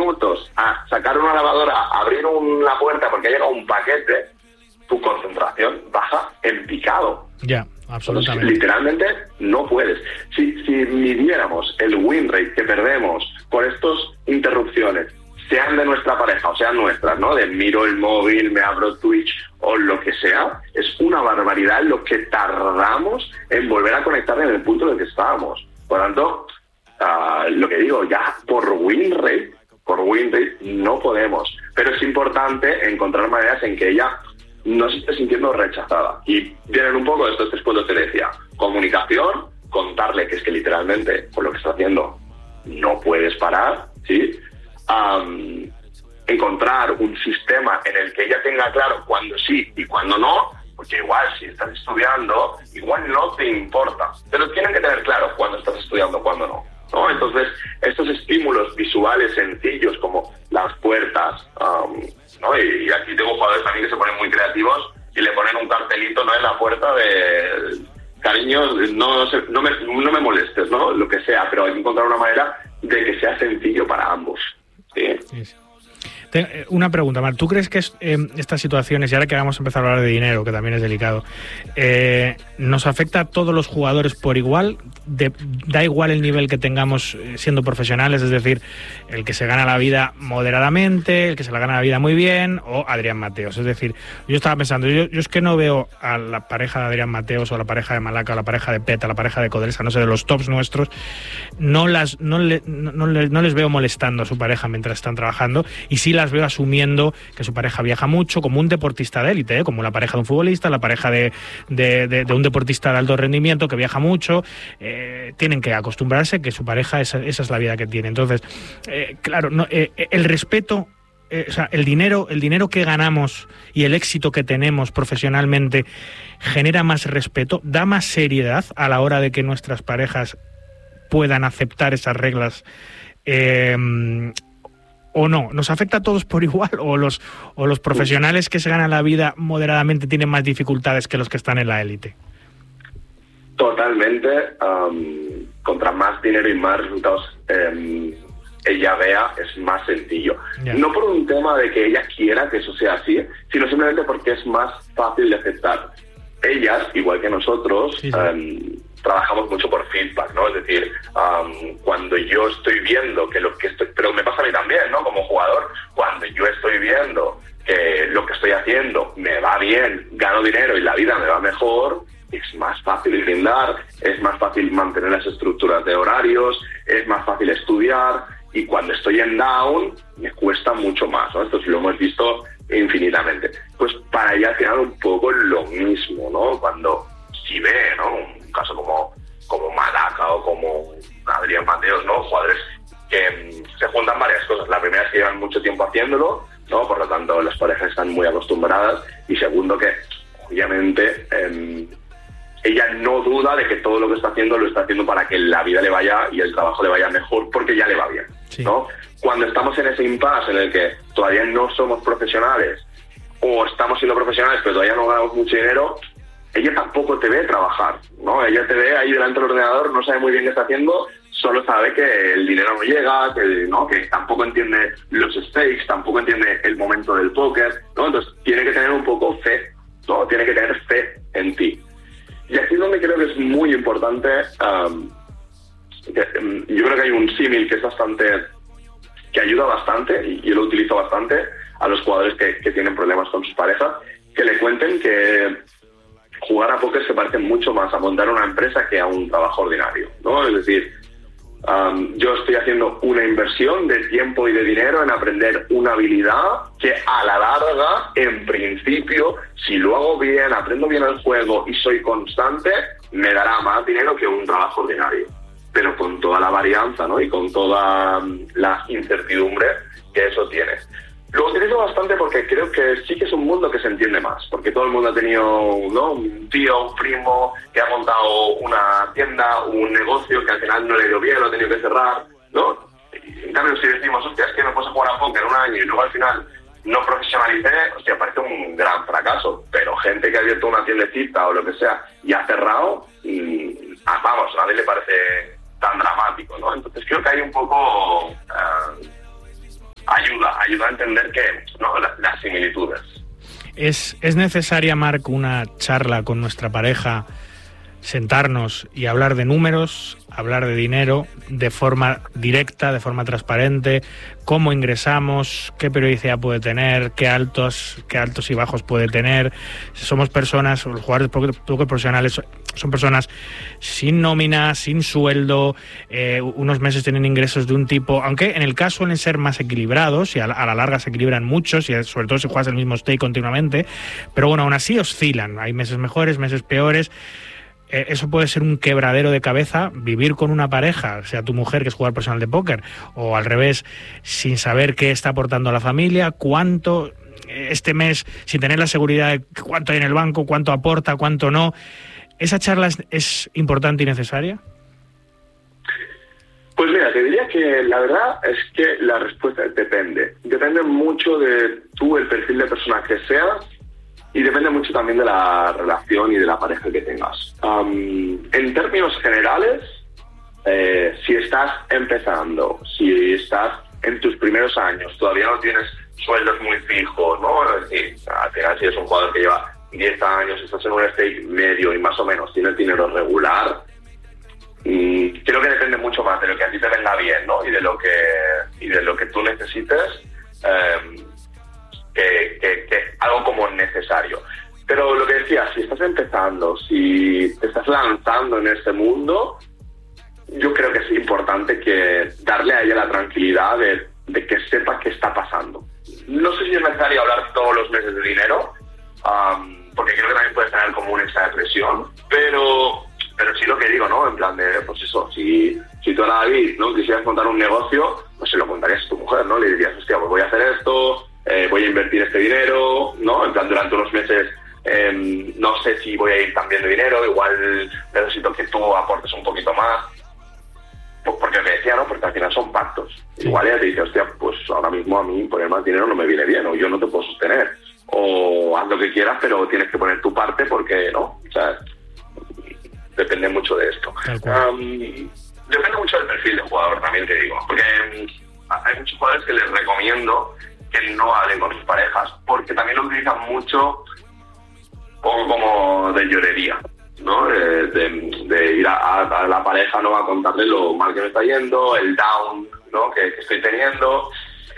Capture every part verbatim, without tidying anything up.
minutos a sacar una lavadora, a abrir una puerta porque ha llegado un paquete, tu concentración baja en picado. Ya, absolutamente. Entonces, literalmente no puedes. Si, si midiéramos el win rate que perdemos por estas interrupciones, sean de nuestra pareja o sean nuestras, ¿no? De miro el móvil, me abro Twitch o lo que sea, es una barbaridad lo que tardamos en volver a conectar en el punto en el que estábamos. Por lo tanto, uh, lo que digo, ya por win rate, por win rate no podemos. Pero es importante encontrar maneras en que ella no se esté sintiendo rechazada. Y vienen un poco de estos tres puntos que te decía. Comunicación, contarle que es que literalmente por lo que está haciendo no puedes parar, ¿sí? Um, encontrar un sistema en el que ella tenga claro cuándo sí y cuándo no, porque igual si estás estudiando, igual no te importa, pero tienen que tener claro cuándo estás estudiando, cuándo no, ¿no? Entonces, estos estímulos visuales sencillos como las puertas, um, ¿no? Y, y aquí tengo jugadores también que se ponen muy creativos y le ponen un cartelito, ¿no?, en la puerta de cariño, no, no, me, no me molestes, ¿no? Lo que sea, pero hay que encontrar una manera de que sea sencillo para ambos. Sí. Sí, sí. Una pregunta, Mar. ¿Tú crees que es, eh, estas situaciones, y ahora que vamos a empezar a hablar de dinero, que también es delicado, eh, nos afecta a todos los jugadores por igual? De, da igual el nivel que tengamos siendo profesionales, es decir, el que se gana la vida moderadamente, el que se la gana la vida muy bien, o Adrián Mateos. Es decir, yo estaba pensando, yo, yo es que no veo a la pareja de Adrián Mateos o la pareja de Malaka o la pareja de Peta, la pareja de Codelsa, no sé, de los tops nuestros, no, las, no, le, no, no, le, no les veo molestando a su pareja mientras están trabajando, y sí las veo asumiendo que su pareja viaja mucho, como un deportista de élite, ¿eh? Como la pareja de un futbolista, la pareja de, de, de, de un deportista de alto rendimiento que viaja mucho. Eh, tienen que acostumbrarse que su pareja, esa, esa es la vida que tiene. Entonces, eh, claro, no, eh, el respeto, eh, o sea, el dinero, el dinero que ganamos y el éxito que tenemos profesionalmente genera más respeto, da más seriedad a la hora de que nuestras parejas puedan aceptar esas reglas. Eh, ¿O no? ¿Nos afecta a todos por igual? ¿O los, o los profesionales que se ganan la vida moderadamente tienen más dificultades que los que están en la élite? Totalmente. Um, contra más dinero y más resultados um, ella vea, es más sencillo. Yeah. No por un tema de que ella quiera que eso sea así, sino simplemente porque es más fácil de aceptar. Ellas, igual que nosotros, sí, sí. Um, trabajamos mucho por feedback, ¿no? Es decir, um, cuando yo estoy viendo que lo que estoy... Pero me pasa a mí también, ¿no? Como jugador, cuando yo estoy viendo que lo que estoy haciendo me va bien, gano dinero y la vida me va mejor, es más fácil brindar, es más fácil mantener las estructuras de horarios, es más fácil estudiar, y cuando estoy en down me cuesta mucho más, ¿no? Esto sí lo hemos visto infinitamente. Pues para ella al final un poco lo mismo, ¿no? Cuando si ve, ¿no?, un caso como, como Malaka o como Adrián Mateos, ¿no?, jugadores que mm, se juntan varias cosas. La primera es que llevan mucho tiempo haciéndolo, ¿no? Por lo tanto las parejas están muy acostumbradas, y segundo que obviamente eh, ella no duda de que todo lo que está haciendo lo está haciendo para que la vida le vaya y el trabajo le vaya mejor, porque ya le va bien, sí. ¿no? Cuando estamos en ese impasse en el que todavía no somos profesionales o estamos siendo profesionales pero todavía no ganamos mucho dinero, ella tampoco te ve trabajar, ¿no? Ella te ve ahí delante del ordenador, no sabe muy bien qué está haciendo, solo sabe que el dinero no llega, que, ¿no?, que tampoco entiende los stakes, tampoco entiende el momento del póker, ¿no? Entonces tiene que tener un poco fe, ¿no? Tiene que tener fe en ti. Y aquí es donde creo que es muy importante, um, que, um, yo creo que hay un símil que es bastante, que ayuda bastante, y yo lo utilizo bastante a los jugadores que, que tienen problemas con sus parejas, que le cuenten que jugar a póker se parece mucho más a montar una empresa que a un trabajo ordinario, ¿no? Es decir, um, yo estoy haciendo una inversión de tiempo y de dinero en aprender una habilidad que a la larga, en principio, si lo hago bien, aprendo bien el juego y soy constante, me dará más dinero que un trabajo ordinario. Pero con toda la varianza, ¿no?, y con toda um, la incertidumbre que eso tiene. Lo utilizo bastante porque creo que sí que es un mundo que se entiende más, porque todo el mundo ha tenido, ¿no?, un tío, un primo que ha montado una tienda, un negocio que al final no le dio bien, lo ha tenido que cerrar, ¿no? En cambio, si decimos, hostia, es que me puse a jugar a póker un año y luego al final no profesionalicé, hostia, parece un gran fracaso. Pero gente que ha abierto una tiendecita o lo que sea y ha cerrado, y, ah, vamos, a nadie le parece tan dramático, ¿no? Entonces creo que hay un poco... Uh, ayuda a entender que, ¿no? las, las similitudes. ¿Es, ¿Es necesaria, Marc, una charla con nuestra pareja, sentarnos y hablar de números, hablar de dinero, de forma directa, de forma transparente, cómo ingresamos, qué periodicidad puede tener, qué altos, qué altos y bajos puede tener? Somos personas, los jugadores de póker profesionales son personas sin nómina, sin sueldo, eh, unos meses tienen ingresos de un tipo, aunque en el caso suelen ser más equilibrados y a la, a la larga se equilibran muchos, y sobre todo si juegas el mismo stake continuamente, pero bueno, aún así oscilan, hay meses mejores, meses peores. Eh, eso puede ser un quebradero de cabeza, vivir con una pareja, sea tu mujer, que es jugador profesional de póker, o al revés, sin saber qué está aportando a la familia, cuánto este mes, sin tener la seguridad de cuánto hay en el banco, cuánto aporta, cuánto no. ¿Esa charla es, es importante y necesaria? Pues mira, te diría que la verdad es que la respuesta depende. Depende mucho de tú, el perfil de persona que seas, y depende mucho también de la relación y de la pareja que tengas. Um, en términos generales, eh, si estás empezando, si estás en tus primeros años, todavía no tienes sueldos muy fijos, ¿no? Es decir, al final, si eres un jugador que lleva diez años, estás en un stake medio y más o menos tienes dinero regular, y creo que depende mucho más de lo que a ti te venga bien, ¿no? Y de lo que, y de lo que tú necesites. Eh, Que, que, que algo como necesario. Pero lo que decía, si estás empezando, si te estás lanzando en este mundo, yo creo que es importante que darle a ella la tranquilidad de, de que sepa qué está pasando. No sé si es necesario hablar todos los meses de dinero, um, porque creo que también puedes tener como un extra de presión, pero, pero sí lo que digo, ¿no? En plan de, pues eso, si, si tú a David, ¿no?, quisieras montar un negocio, pues se lo contarías a tu mujer, ¿no? Le dirías, hostia, pues voy a hacer esto, Eh, voy a invertir este dinero, ¿no? En plan, durante unos meses eh, no sé si voy a ir también de dinero, igual necesito que tú aportes un poquito más. Pues porque me decía, ¿no? Porque al final son pactos. Sí. Igual ella te dice, hostia, pues ahora mismo a mí poner más dinero no me viene bien, o yo no te puedo sostener. O haz lo que quieras, pero tienes que poner tu parte porque, ¿no? O sea, depende mucho de esto. Um, depende mucho del perfil del jugador, también te digo. Porque hay muchos jugadores que les recomiendo que no hablen con sus parejas, porque también lo utilizan mucho poco como de llorería, ¿no? De, de, de ir a, a la pareja, ¿no?, a contarle lo mal que me está yendo, el down, ¿no?, que, que estoy teniendo.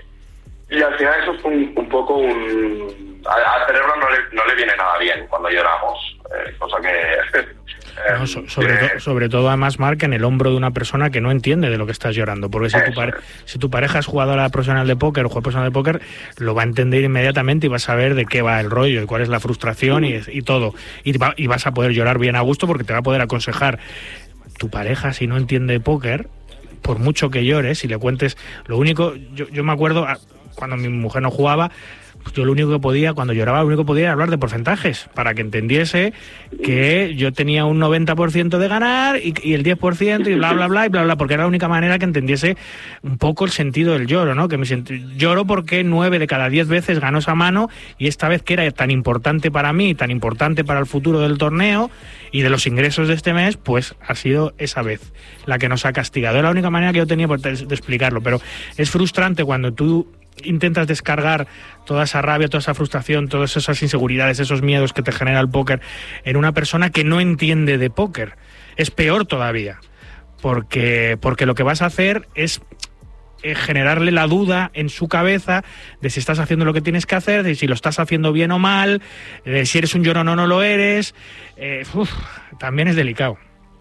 Y al final eso es un, un poco un... Al cerebro no le, no le viene nada bien cuando lloramos, eh, cosa que... No, so, sobre, to, sobre todo además, Marc, en el hombro de una persona que no entiende de lo que estás llorando, porque si tu, pare, si tu pareja es jugadora profesional de póker o jugador profesional de póker, lo va a entender inmediatamente y va a saber de qué va el rollo y cuál es la frustración y, y todo, y, va, y vas a poder llorar bien a gusto porque te va a poder aconsejar. Tu pareja, si no entiende póker, por mucho que llores y le cuentes, lo único, yo, yo me acuerdo cuando mi mujer no jugaba, yo lo único que podía, cuando lloraba, lo único que podía era hablar de porcentajes, para que entendiese que yo tenía un noventa por ciento de ganar y, y el diez por ciento y bla, bla, bla, y bla, bla, porque era la única manera que entendiese un poco el sentido del lloro, ¿no? Que me sent... lloro porque nueve de cada diez veces ganó esa mano, y esta vez que era tan importante para mí, tan importante para el futuro del torneo y de los ingresos de este mes, pues ha sido esa vez la que nos ha castigado. Era la única manera que yo tenía de, de explicarlo, pero es frustrante cuando tú intentas descargar toda esa rabia, toda esa frustración, todas esas inseguridades, esos miedos que te genera el póker en una persona que no entiende de póker. Es peor todavía, porque, porque lo que vas a hacer es eh, generarle la duda en su cabeza de si estás haciendo lo que tienes que hacer, de si lo estás haciendo bien o mal, de si eres un llorón o no lo eres. Eh, uf, también es delicado.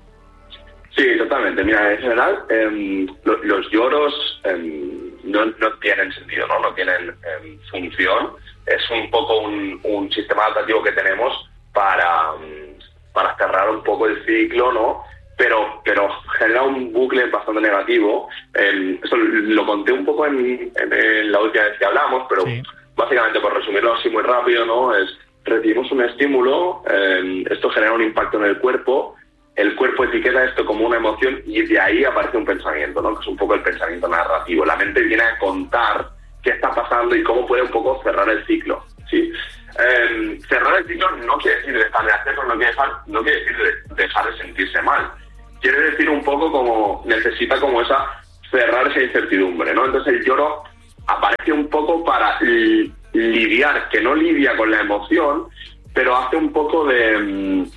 Sí, totalmente. Mira, en general, eh, lo, los lloros eh, no, no tienen sentido, ¿no? No tienen eh, función. Es un poco un, un sistema adaptativo que tenemos para, para cerrar un poco el ciclo, ¿no? Pero, pero genera un bucle bastante negativo. Eh, eso lo conté un poco en, en, en la última vez que hablamos, pero sí. Básicamente, por resumirlo así muy rápido, ¿no? Es recibimos un estímulo, eh, esto genera un impacto en el cuerpo. El cuerpo etiqueta esto como una emoción y de ahí aparece un pensamiento, ¿no? Que es un poco el pensamiento narrativo. La mente viene a contar qué está pasando y cómo puede un poco cerrar el ciclo, ¿sí? Eh, cerrar el ciclo no quiere decir dejar de hacerlo, no quiere, dejar, no quiere decir de, dejar de sentirse mal. Quiere decir un poco como necesita como esa cerrar esa incertidumbre, ¿no? Entonces el lloro aparece un poco para li- lidiar, que no lidia con la emoción, pero hace un poco de...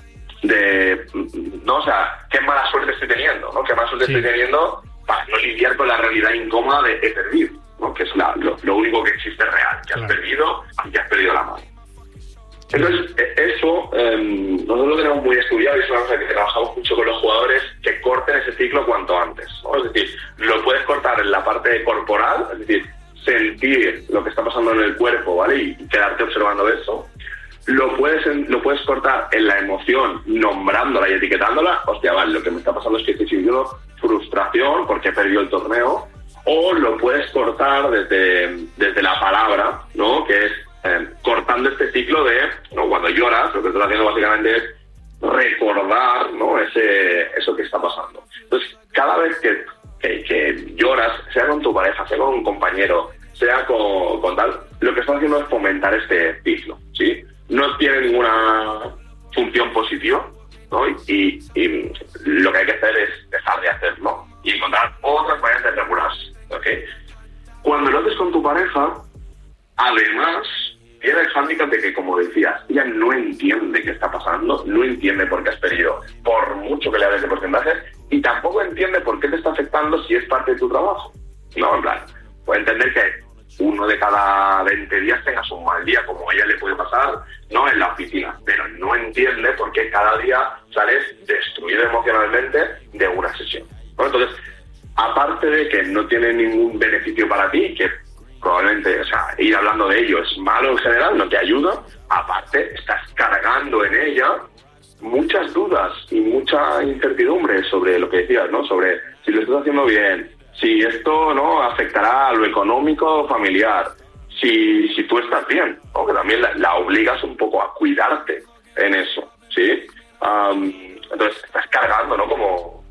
de no, o sea, qué mala suerte estoy teniendo, ¿no? Qué mala suerte sí. estoy teniendo para no lidiar con la realidad incómoda de he perdido, ¿no? Que es la, lo, lo único que existe real, que claro. has perdido y que has perdido la mano. Entonces, eso eh, nosotros lo tenemos muy estudiado y es una cosa que trabajamos mucho con los jugadores, que corten ese ciclo cuanto antes, ¿no? Es decir, lo puedes cortar en la parte corporal, es decir, sentir lo que está pasando en el cuerpo, ¿vale? Y quedarte observando eso. Lo puedes lo puedes cortar en la emoción, nombrándola y etiquetándola. Hostia, vale, lo que me está pasando es que estoy sintiendo frustración porque he perdido el torneo. O lo puedes cortar desde, desde la palabra, ¿no? Que es eh, cortando este ciclo de, ¿no? Cuando lloras, lo que estás haciendo básicamente es recordar, ¿no? Ese, eso que está pasando. Entonces, cada vez que, que, que lloras, sea con tu pareja, sea con un compañero, sea con, con tal, lo que estás haciendo es fomentar este ciclo, ¿sí? No tiene ninguna función positiva, ¿no? Y, y lo que hay que hacer es dejar de hacerlo y encontrar otras maneras de regularse, ¿ok? Cuando lo haces con tu pareja, además, tiene el hándicap de que, como decías, ella no entiende qué está pasando, no entiende por qué has perdido, por mucho que le hables de porcentajes, y tampoco entiende por qué te está afectando si es parte de tu trabajo. No, en plan, puede entender que uno de cada veinte días tengas un mal día, como a ella le puede pasar, no en la oficina, pero no entiende por qué cada día sales destruido emocionalmente de una sesión, ¿no? Entonces, aparte de que no tiene ningún beneficio para ti, que probablemente, o sea, ir hablando de ello es malo en general, no te ayuda, aparte estás cargando en ella muchas dudas y mucha incertidumbre sobre lo que decías, ¿no? Sobre si lo estás haciendo bien, si esto, ¿no?, afectará a lo económico familiar, si, si tú estás bien, ¿no? Que también la, la obligas un poco a cuidarte en eso, ¿sí? Um, entonces estás cargando, ¿no?, como,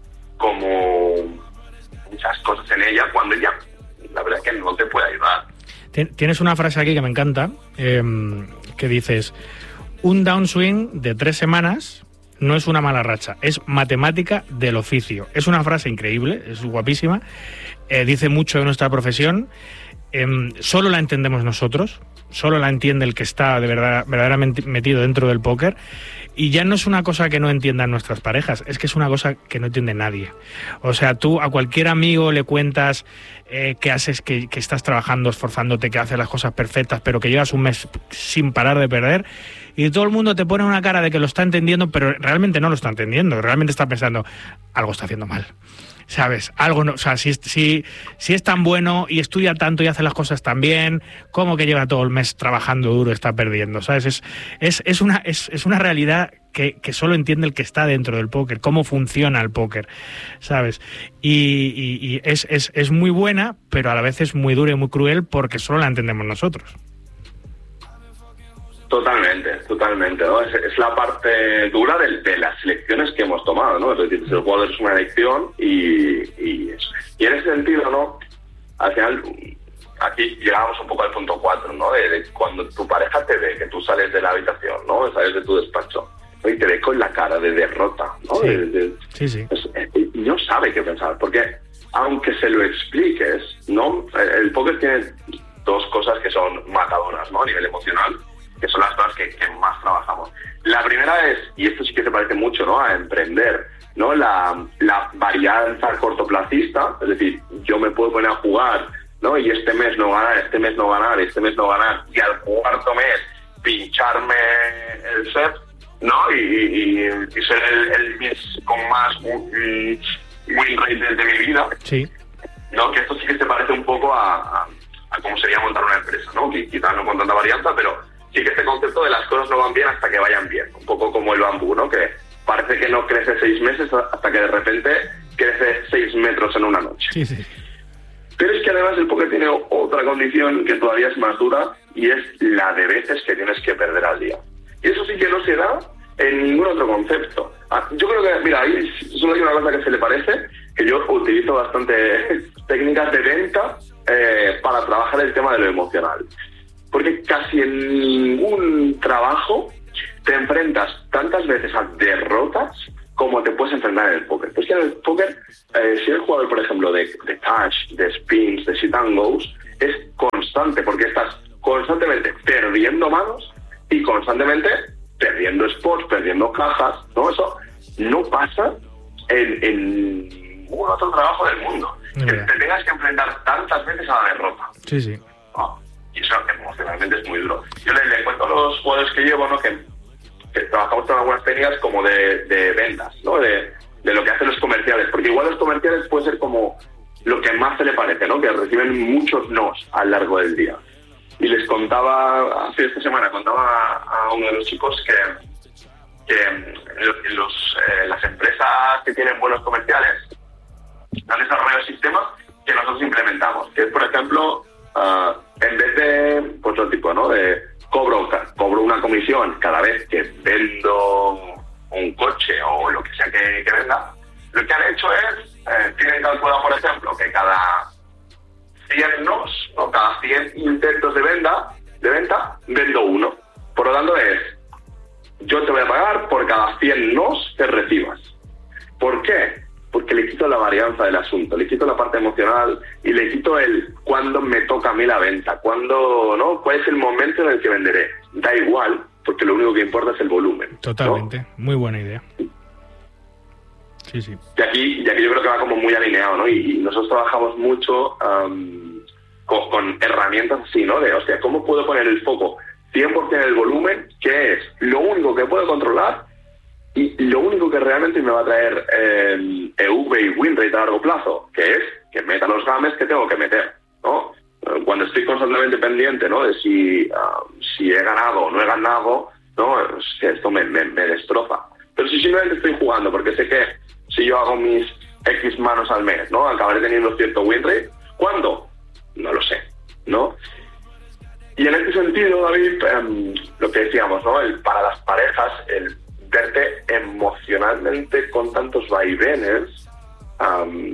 como muchas cosas en ella cuando ella, la verdad es que no te puede ayudar. Tienes una frase aquí que me encanta, eh, que dices, un downswing de tres semanas no es una mala racha, es matemática del oficio. Es una frase increíble, es guapísima, eh, dice mucho de nuestra profesión, eh, solo la entendemos nosotros, solo la entiende el que está de verdad verdaderamente metido dentro del póker, y ya no es una cosa que no entiendan nuestras parejas, es que es una cosa que no entiende nadie. O sea, tú a cualquier amigo le cuentas eh, que haces, que, que estás trabajando, esforzándote, que haces las cosas perfectas, pero que llevas un mes sin parar de perder, y todo el mundo te pone una cara de que lo está entendiendo, pero realmente no lo está entendiendo, realmente está pensando, algo está haciendo mal. ¿Sabes? Algo no, o sea, si, si, si es tan bueno y estudia tanto y hace las cosas tan bien, ¿cómo que lleva todo el mes trabajando duro y está perdiendo? ¿Sabes? Es, es, es, una, es, es una realidad que, que solo entiende el que está dentro del póker, cómo funciona el póker, ¿sabes? Y, y, y es, es, es muy buena, pero a la vez es muy dura y muy cruel porque solo la entendemos nosotros. Totalmente, totalmente, ¿no? Es, es la parte dura de, de las elecciones que hemos tomado, ¿no? Es decir, el jugador es una elección y, y eso. Y en ese sentido, ¿no? Al final, aquí llegamos un poco al punto cuatro, ¿no? De, de cuando tu pareja te ve que tú sales de la habitación, ¿no? Sales de tu despacho, ¿no? Y te ve con la cara de derrota, ¿no? Sí, de, de, sí. sí. Es, y no sabe qué pensar, porque aunque se lo expliques, ¿no? El póker tiene dos cosas que son matadoras, ¿no? A nivel emocional, que son las cosas que, que más trabajamos. La primera es, y esto sí que se parece mucho, ¿no?, a emprender, ¿no? La, la varianza cortoplacista, es decir, yo me puedo poner a jugar, ¿no? Y este mes no ganar, este mes no ganar, este mes no ganar, y al cuarto mes pincharme el set, ¿no? Y, y, y ser el, el mes con más win rate de, de mi vida. Sí. ¿No? Que esto sí que se parece un poco a, a, a cómo sería montar una empresa, ¿no? Que quizás no con tanta varianza, pero sí que este concepto de las cosas no van bien hasta que vayan bien, un poco como el bambú, ¿no? Que parece que no crece seis meses hasta que de repente crece seis metros en una noche. Sí, sí. Pero es que además el póker tiene otra condición que todavía es más dura y es la de veces que tienes que perder al día. Y eso sí que no se da en ningún otro concepto. Yo creo que, mira, ahí solo hay una cosa que se le parece, que yo utilizo bastante técnicas de venta eh, para trabajar el tema de lo emocional. Porque casi en ningún trabajo te enfrentas tantas veces a derrotas como te puedes enfrentar en el póker. Pues que en el póker, eh, si eres jugador, por ejemplo, de, de cash, de spins, de sit and goes, es constante constante, porque estás constantemente perdiendo manos y constantemente perdiendo spots, perdiendo cajas, ¿no? Eso no pasa en, en ningún otro trabajo del mundo. Que te tengas que enfrentar tantas veces a la derrota. Sí, sí. ¿No? Y eso emocionalmente es muy duro. Yo les, les cuento a los jugadores que llevo, ¿no? Que, que trabajamos con algunas técnicas como de, de ventas, ¿no? De, de lo que hacen los comerciales, porque igual los comerciales puede ser como lo que más se le parece, ¿no? Que reciben muchos nos a lo largo del día. Y les contaba, hace esta semana, contaba a uno de los chicos que, que los, eh, las empresas que tienen buenos comerciales han desarrollado sistemas que nosotros implementamos, que es, por ejemplo, uh, en vez de, pues lo tipo, ¿no? De cobro, cobro una comisión cada vez que vendo un coche o lo que sea que, que venda, lo que han hecho es, eh, tienen calculado, por ejemplo, que cada cien nos, o cada cien intentos de venta, de venta, vendo uno. Por lo tanto es, yo te voy a pagar por cada cien nos que recibas. ¿Por qué? Porque le quito la varianza del asunto, le quito la parte emocional y le quito el cuándo me toca a mí la venta, cuándo, ¿no? ¿Cuál es el momento en el que venderé? Da igual, porque lo único que importa es el volumen. Totalmente, ¿no? Muy buena idea. Sí, sí. Y aquí, y aquí yo creo que va como muy alineado, ¿no? Y, y nosotros trabajamos mucho um, con, con herramientas así, ¿no? De, hostia, ¿cómo puedo poner el foco cien por ciento en el volumen, que es lo único que puedo controlar y lo único que realmente me va a traer eh, E V y win rate a largo plazo, que es que meta los games que tengo que meter, ¿no? Cuando estoy constantemente pendiente, ¿no? De si, uh, si he ganado o no he ganado, ¿no? Esto me, me, me destroza. Pero si simplemente estoy jugando, porque sé que si yo hago mis X manos al mes, ¿no? Acabaré teniendo cierto win rate. ¿Cuándo? No lo sé, ¿no? Y en este sentido, David, um, lo que decíamos, ¿no? El, para las parejas, el verte emocionalmente con tantos vaivenes um,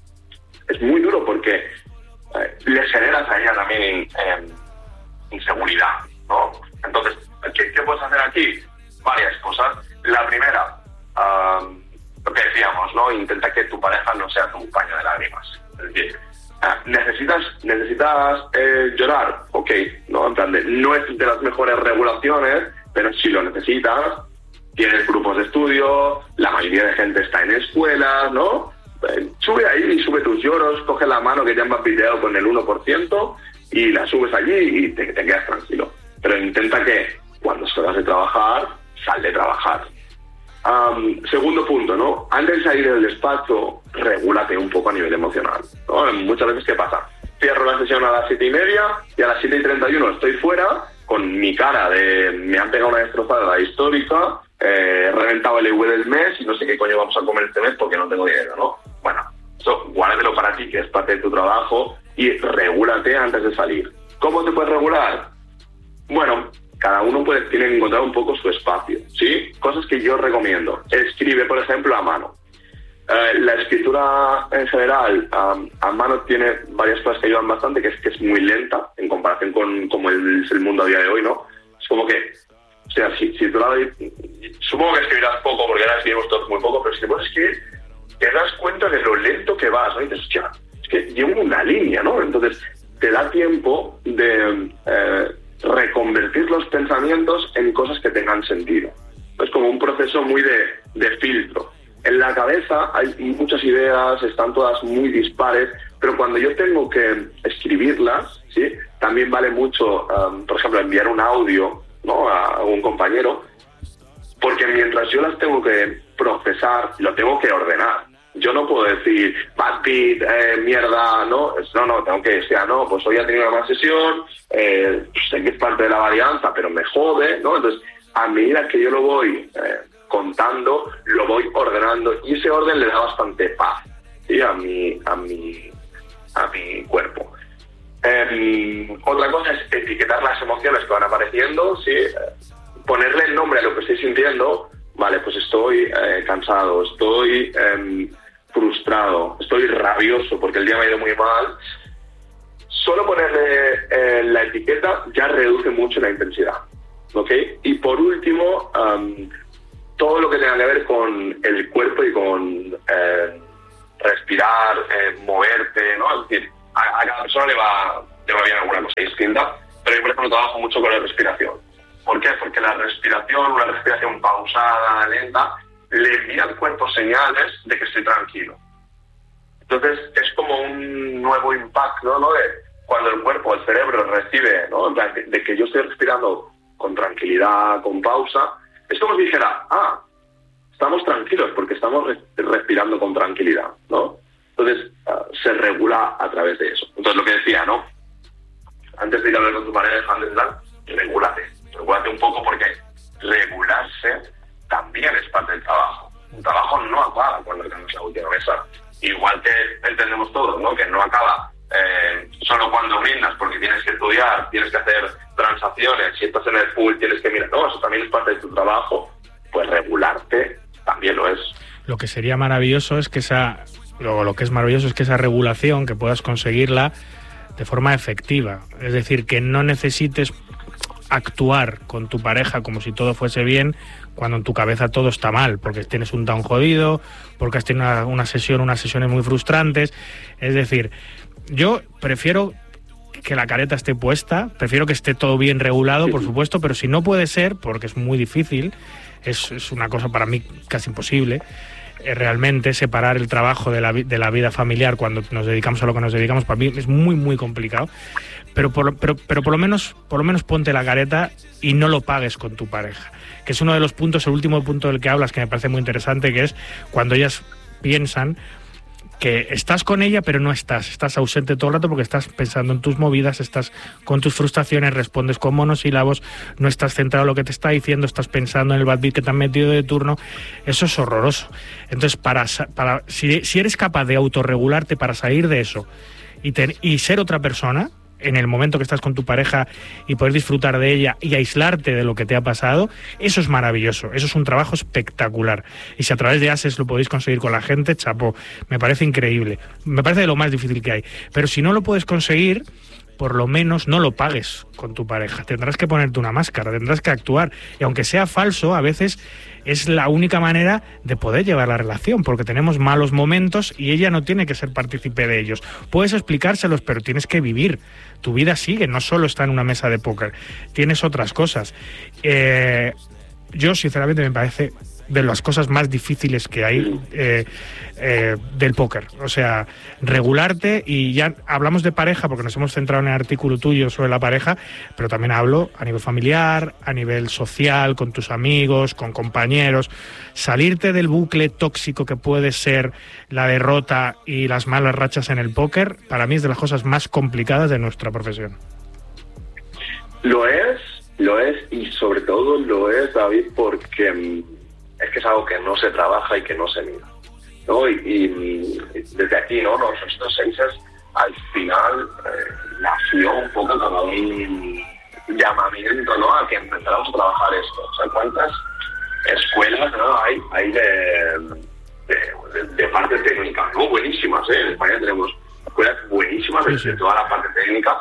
es muy duro porque eh, les generas a ella también in, eh, inseguridad, ¿no? Entonces, ¿qué, ¿qué puedes hacer aquí? Varias cosas. La primera, um, lo que decíamos, ¿no? Intenta que tu pareja no sea tu paño de lágrimas. Es decir, uh, necesitas, necesitas eh, llorar, ok, ¿no? En plan de, no es de las mejores regulaciones, pero si lo necesitas, tienes grupos de estudio, la mayoría de gente está en escuelas, ¿no? Eh, sube ahí y sube tus lloros, coge la mano que ya me has videado con el uno por ciento y la subes allí y te, te quedas tranquilo. Pero intenta que cuando salgas de trabajar, sal de trabajar. Um, segundo punto, ¿no? Antes de salir del despacho, regúlate un poco a nivel emocional, ¿no? Muchas veces, ¿qué pasa? Cierro la sesión a las siete y media y a las siete y treinta y uno estoy fuera con mi cara de me han pegado una destrozada histórica, eh, he reventado el E V del mes y no sé qué coño vamos a comer este mes porque no tengo dinero, ¿no? Bueno, eso guárdatelo para ti, que es parte de tu trabajo, y regúlate antes de salir. ¿Cómo te puedes regular? Bueno, cada uno puede, tiene que encontrar un poco su espacio, ¿sí? Cosas que yo recomiendo. Escribe, por ejemplo, a mano. Eh, la escritura en general um, a mano tiene varias cosas que ayudan bastante, que es que es muy lenta en comparación con como el, es el mundo a día de hoy, ¿no? Es como que, o sea, si, si tú la, supongo que escribirás poco, porque ahora escribimos todos muy poco, pero si te puedes escribir, te das cuenta de lo lento que vas, ¿no? Y dices, hostia, es que llevo una línea, ¿no? Entonces, te da tiempo de eh, reconvertir los pensamientos en cosas que tengan sentido. Es como un proceso muy de, de filtro. En la cabeza hay muchas ideas, están todas muy dispares, pero cuando yo tengo que escribirlas, ¿sí? También vale mucho, um, por ejemplo, enviar un audio, ¿no? a un compañero, porque mientras yo las tengo que procesar, lo tengo que ordenar. Yo no puedo decir, bad beat, eh, mierda, ¿no? No, no, tengo que decir, ah, no, pues hoy ha tenido una mala sesión, eh, sé que es parte de la varianza, pero me jode, ¿no? Entonces, a medida que yo lo voy eh, contando, lo voy ordenando, y ese orden le da bastante paz, ¿sí? a mi, a mi, a mi cuerpo. Eh, otra cosa es etiquetar las emociones que van apareciendo, ¿sí? Eh, ponerle el nombre a lo que estoy sintiendo. Vale, pues estoy eh, cansado, estoy eh, frustrado, estoy rabioso porque el día me ha ido muy mal. Solo ponerle eh, la etiqueta ya reduce mucho la intensidad, ¿ok? Y por último, um, todo lo que tenga que ver con el cuerpo y con eh, respirar, eh, moverte, ¿no? Es decir, a, a cada persona le va, le va bien alguna cosa. Es que cuenta, pero yo por ejemplo trabajo mucho con la respiración. ¿Por qué? Porque la respiración, una respiración pausada, lenta, le envía al cuerpo señales de que estoy tranquilo. Entonces es como un nuevo impacto, ¿no? De cuando el cuerpo, el cerebro recibe, ¿no? De, de que yo estoy respirando con tranquilidad, con pausa, es como si dijera, ah, estamos tranquilos porque estamos respirando con tranquilidad, ¿no? Entonces uh, se regula a través de eso. Entonces lo que decía, ¿no? Antes de ir a hablar con tu pareja, antes de tal, regúlate. Regúlate un poco porque regularse también es parte del trabajo. El trabajo no acaba cuando tenemos la última mesa. Igual que entendemos todos, ¿no? Que no acaba eh, solo cuando brindas, porque tienes que estudiar, tienes que hacer transacciones, si estás en el pool tienes que mirar. No, eso también es parte de tu trabajo. Pues regularte también lo es. Lo que sería maravilloso es que esa... Luego, lo que es maravilloso es que esa regulación, que puedas conseguirla de forma efectiva. Es decir, que no necesites actuar con tu pareja como si todo fuese bien cuando en tu cabeza todo está mal, porque tienes un down jodido, porque has tenido una, una sesión, unas sesiones muy frustrantes. Es decir, yo prefiero que la careta esté puesta, prefiero que esté todo bien regulado, por supuesto, pero si no puede ser, porque es muy difícil, es, es una cosa para mí casi imposible, realmente separar el trabajo de la, de la vida familiar cuando nos dedicamos a lo que nos dedicamos, para mí es muy muy complicado, pero por, pero, pero por lo menos por lo menos ponte la careta y no lo pagues con tu pareja, que es uno de los puntos, el último punto del que hablas, que me parece muy interesante, que es cuando ellas piensan que estás con ella pero no estás, estás ausente todo el rato porque estás pensando en tus movidas, estás con tus frustraciones, respondes con monosílabos, no estás centrado en lo que te está diciendo, estás pensando en el bad beat que te han metido de turno. Eso es horroroso. Entonces, para, para si, si eres capaz de autorregularte para salir de eso y, ten, y ser otra persona en el momento que estás con tu pareja y poder disfrutar de ella y aislarte de lo que te ha pasado, eso es maravilloso, eso es un trabajo espectacular. Y si a través de Access lo podéis conseguir con la gente, chapó, me parece increíble, me parece de lo más difícil que hay. Pero si no lo puedes conseguir, por lo menos no lo pagues con tu pareja, tendrás que ponerte una máscara, tendrás que actuar, y aunque sea falso, a veces es la única manera de poder llevar la relación, porque tenemos malos momentos y ella no tiene que ser partícipe de ellos. Puedes explicárselos, pero tienes que vivir. Tu vida sigue, no solo está en una mesa de póker, tienes otras cosas. Eh, yo, sinceramente, me parece de las cosas más difíciles que hay eh, eh, del póker. O sea, regularte, y ya hablamos de pareja porque nos hemos centrado en el artículo tuyo sobre la pareja, pero también hablo a nivel familiar, a nivel social, con tus amigos, con compañeros. Salirte del bucle tóxico que puede ser la derrota y las malas rachas en el póker, para mí es de las cosas más complicadas de nuestra profesión. Lo es, lo es, y sobre todo lo es, David, porque es que es algo que no se trabaja y que no se mira, ¿no? Y, y desde aquí, ¿no? Nosotros Access, al final, eh, nació un poco como un llamamiento, ¿no? A que empezáramos a trabajar esto. O sea, ¿cuántas escuelas, ¿no? hay, hay de, de, de, de parte técnica, ¿no? Buenísimas, ¿eh? En España tenemos escuelas buenísimas de, de toda la parte técnica,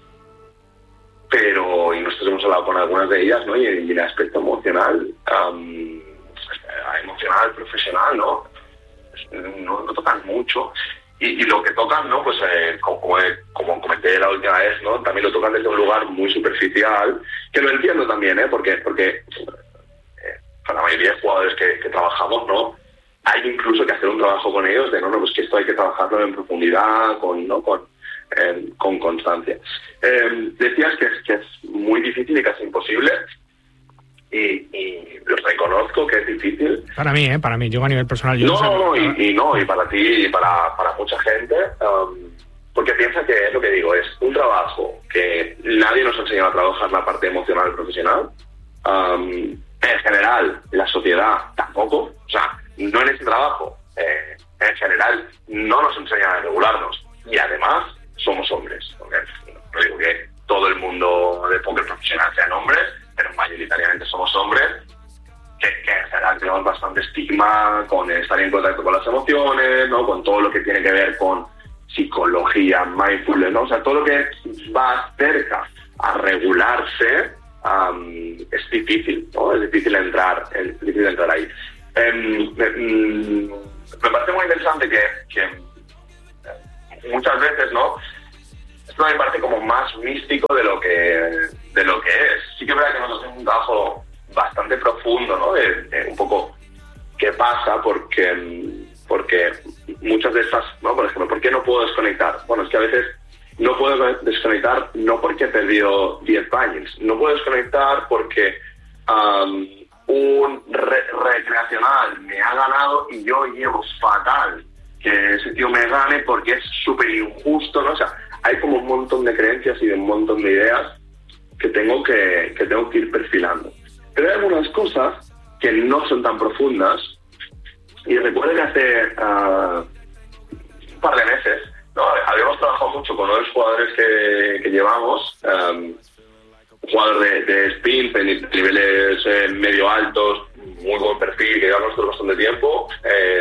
pero, y nosotros hemos hablado con algunas de ellas, ¿no? Y, y el aspecto emocional, um, emocional, profesional, ¿no? No, no tocan mucho. Y, y lo que tocan, ¿no? Pues eh, como, como comenté la última vez, ¿no? También lo tocan desde un lugar muy superficial, que lo entiendo también, ¿eh? Porque, porque eh, para la mayoría de jugadores que, que trabajamos, ¿no? Hay incluso que hacer un trabajo con ellos de, no, no, pues que esto hay que trabajarlo en profundidad, con, ¿no? Con, eh, con constancia. Eh, decías que es, que es muy difícil y casi imposible. Y, y lo reconozco que es difícil. Para mí, ¿eh? Para mí, yo a nivel personal... Yo no, no, no, y, y no, y para ti y para, para mucha gente, um, porque piensa que es lo que digo, es un trabajo que nadie nos ha enseñado a trabajar la parte emocional profesional. Um, en general, la sociedad tampoco, o sea, no en este trabajo, eh, en general no nos enseñan a regularnos. Y además, somos hombres. Okay? No digo que todo el mundo de póker profesional sean hombres, pero mayoritariamente somos hombres, que, que en general tenemos bastante estigma con estar en contacto con las emociones, ¿no? Con todo lo que tiene que ver con psicología, mindfulness, ¿no? O sea, todo lo que va cerca a regularse um, es difícil, ¿no? Es difícil entrar, es difícil entrar ahí. Um, me, me parece muy interesante que, que muchas veces, ¿no? esto me parece como más místico de lo que de lo que es. Sí que es verdad que nosotros hacemos un trabajo bastante profundo, ¿no? De, de un poco qué pasa, porque, porque muchas de estas, ¿no? Por ejemplo, ¿por qué no puedo desconectar? Bueno, es que a veces no puedo desconectar no porque he perdido diez paños, no puedo desconectar porque um, un re recreacional me ha ganado y yo llevo fatal que ese tío me gane porque es súper injusto, ¿no? O sea, hay como un montón de creencias y de un montón de ideas que tengo que, que tengo que ir perfilando. Pero hay algunas cosas que no son tan profundas, y recuerdo que hace uh, un par de meses, ¿no? Habíamos trabajado mucho con los jugadores que, que llevamos, um, un jugador de, de spin, de niveles eh, medio altos, muy buen perfil, que llevamos todo bastante tiempo, eh,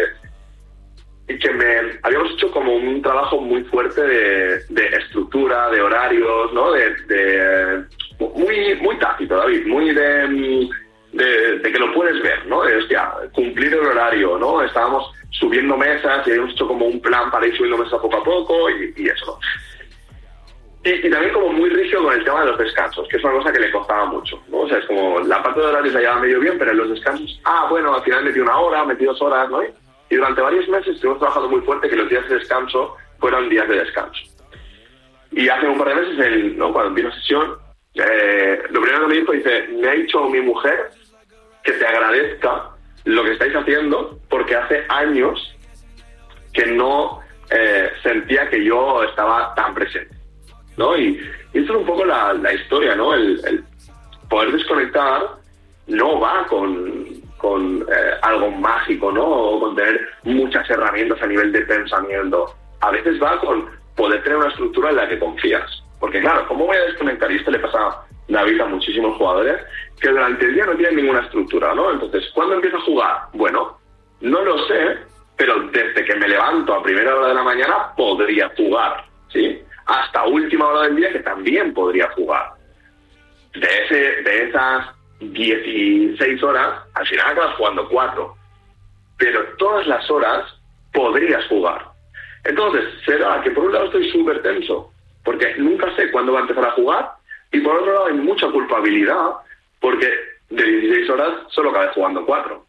y que me habíamos hecho como un trabajo muy fuerte de, de estructura, de horarios, ¿no? De, de muy muy tácito, David, muy de, de, de que lo puedes ver, ¿no? De, hostia, cumplir el horario, ¿no? Estábamos subiendo mesas y habíamos hecho como un plan para ir subiendo mesas poco a poco y, y eso, ¿no? Y, y también como muy rígido con el tema de los descansos, que es una cosa que le costaba mucho, ¿no? O sea, es como la parte de horarios la llevaba medio bien, pero en los descansos, ah, bueno, al final metí una hora, metí dos horas, ¿no? Y durante varios meses estuvimos trabajando muy fuerte que los días de descanso fueran días de descanso. Y hace un par de meses, el, ¿no? cuando vi una sesión, eh, lo primero que me dijo, dice, me ha dicho mi mujer que te agradezca lo que estáis haciendo porque hace años que no eh, sentía que yo estaba tan presente, ¿no? Y, y esto es un poco la, la historia, ¿no? El, el poder desconectar no va con... con eh, algo mágico, ¿no? O con tener muchas herramientas a nivel de pensamiento. A veces va con poder tener una estructura en la que confías. Porque claro, ¿cómo voy a desconectar? Y esto le pasa a David a muchísimos jugadores que durante el día no tienen ninguna estructura, ¿no? Entonces, ¿cuándo empiezo a jugar? Bueno, no lo sé, pero desde que me levanto a primera hora de la mañana podría jugar, ¿sí? Hasta última hora del día que también podría jugar. De, ese, de esas dieciséis horas, al final acabas jugando cuatro, pero todas las horas podrías jugar. Entonces, será que por un lado estoy súper tenso, porque nunca sé cuándo va a empezar a jugar, y por otro lado hay mucha culpabilidad, porque de dieciséis horas solo acabé jugando cuatro.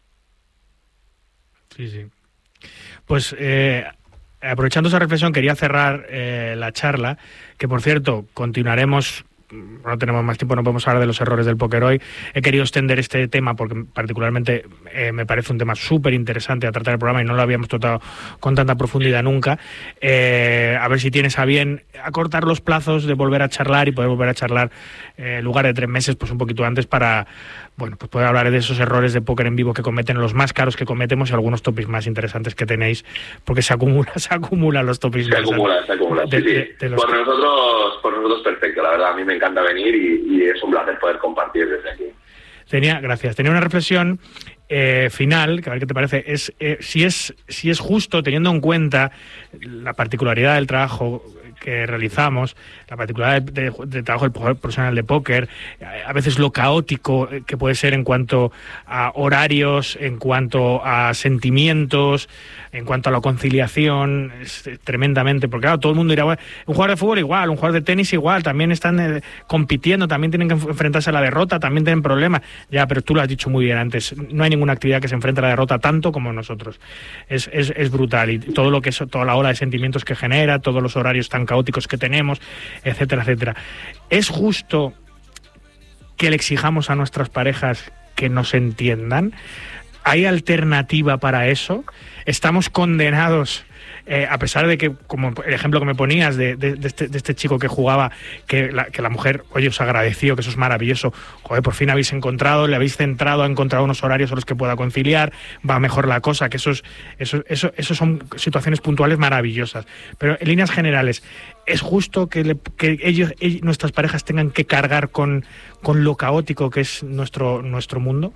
Sí, sí. Pues eh, aprovechando esa reflexión, quería cerrar eh, la charla, que por cierto, continuaremos. No tenemos más tiempo, no podemos hablar de los errores del póker hoy. He querido extender este tema porque particularmente eh, me parece un tema súper interesante a tratar el programa y no lo habíamos tratado con tanta profundidad nunca. Eh, a ver si tienes a bien acortar los plazos de volver a charlar y poder volver a charlar eh, en lugar de tres meses, pues un poquito antes para, bueno, pues poder hablar de esos errores de póker en vivo que cometen, los más caros que cometemos y algunos topics más interesantes que tenéis, porque se acumula, se acumulan los topics. Se acumula, se acumula, sí, sí. De, de los... Por nosotros, por nosotros perfecto, la verdad, a mí me encanta venir y, y es un placer poder compartir desde aquí. Tenía, gracias. Tenía una reflexión eh, final, que a ver qué te parece, es eh, si es si es justo, teniendo en cuenta la particularidad del trabajo que realizamos, la particularidad del de, de trabajo del profesional de póker, a veces lo caótico que puede ser en cuanto a horarios, en cuanto a sentimientos, en cuanto a la conciliación, es tremendamente, porque claro, todo el mundo dirá, bueno, un jugador de fútbol igual, un jugador de tenis igual, también están eh, compitiendo, también tienen que enfrentarse a la derrota, también tienen problemas, ya, pero tú lo has dicho muy bien antes, no hay ninguna actividad que se enfrente a la derrota tanto como nosotros, es, es, es brutal, y todo lo que es, toda la ola de sentimientos que genera, todos los horarios tan caóticos que tenemos, etcétera, etcétera. ¿Es justo que le exijamos a nuestras parejas que nos entiendan? ¿Hay alternativa para eso? ¿Estamos condenados, eh, a pesar de que, como el ejemplo que me ponías de, de, de, este, de este chico que jugaba, que la, que la mujer, oye, os agradeció, que eso es maravilloso, joder, por fin habéis encontrado, le habéis centrado, ha encontrado unos horarios a los que pueda conciliar, va mejor la cosa, que eso, es, eso, eso, eso son situaciones puntuales maravillosas. Pero en líneas generales, ¿es justo que, le, que ellos, ellos, nuestras parejas tengan que cargar con, con lo caótico que es nuestro, nuestro mundo?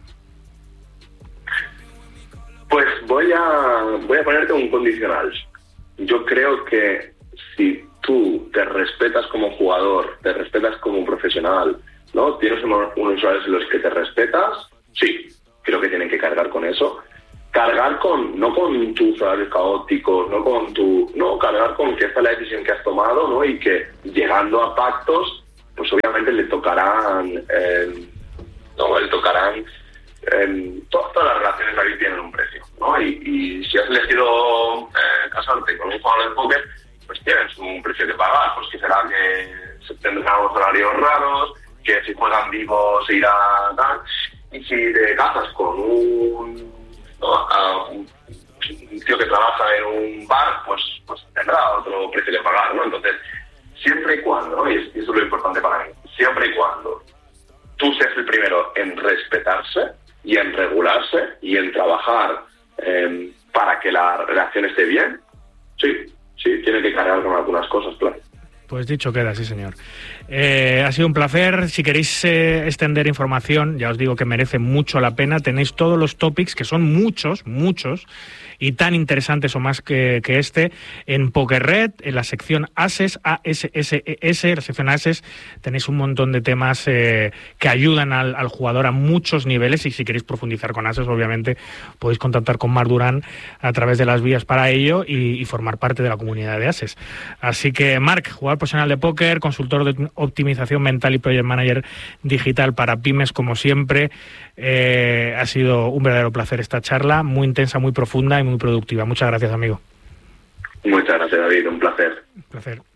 Pues voy a, voy a ponerte un condicional. Yo creo que si tú te respetas como jugador, te respetas como profesional, ¿no? Tienes unos, unos horarios en los que te respetas, sí, creo que tienen que cargar con eso. cargar con, no con tus horarios caóticos, no con tu, no, cargar con que esta es la decisión que has tomado, ¿no? Y que llegando a pactos, pues obviamente le tocarán, eh, no, le tocarán, eh, todas, todas las relaciones aquí tienen un precio, ¿no? Y, y si has elegido eh, casarte con un jugador de póker, pues tienes un precio que pagar, pues que será que se tendrán unos horarios raros, que si juegan vivo se irá tal, y si te casas con un, ¿no? a un, un tío que trabaja en un bar, pues, pues tendrá otro precio que pagar, ¿no? Entonces, siempre y cuando, ¿no? Y eso es lo importante para mí, siempre y cuando tú seas el primero en respetarse y en regularse y en trabajar eh, para que la relación esté bien, sí, sí, tiene que cargar con algunas cosas, claro. Pues dicho queda, sí señor. Eh, ha sido un placer. Si queréis eh, extender información, ya os digo que merece mucho la pena. Tenéis todos los topics, que son muchos, muchos, y tan interesantes o más que, que este, en PokerRed, en la sección Ases, A S S E S, la sección Ases, tenéis un montón de temas eh, que ayudan al, al jugador a muchos niveles, y si queréis profundizar con Ases, obviamente, podéis contactar con Marc Durán a través de las vías para ello y, y formar parte de la comunidad de Ases. Así que, Marc, jugador profesional de póker, consultor de optimización mental y project manager digital para pymes, como siempre, eh, ha sido un verdadero placer esta charla, muy intensa, muy profunda y muy productiva. Muchas gracias, amigo. Muchas gracias, David, un placer. Un placer.